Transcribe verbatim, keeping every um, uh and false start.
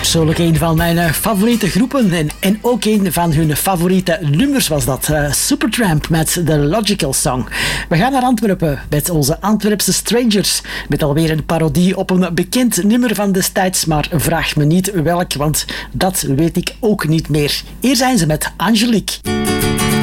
persoonlijk een van mijn uh, favoriete groepen en, en ook een van hun favoriete nummers was dat. Uh, Supertramp met The Logical Song. We gaan naar Antwerpen met onze Antwerpse Strangers met alweer een parodie op een bekend nummer van destijds, maar vraag me niet welk, want dat weet ik ook niet meer. Hier zijn ze met Angelique.